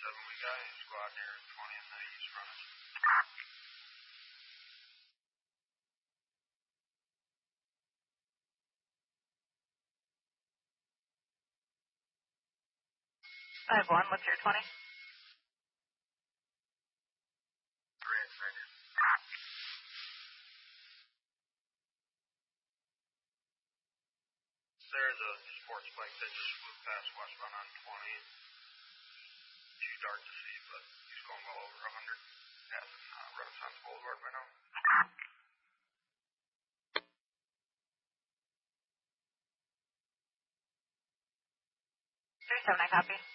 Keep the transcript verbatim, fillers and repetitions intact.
seven, we got a squad near twenty in the east front. I have one. What's your twenty? Three infected. There's a sports bike that just flew past westbound on twenty. Too dark to see, but he's going well over one hundred. Passing uh, Renaissance Boulevard by now. three seven, I copy.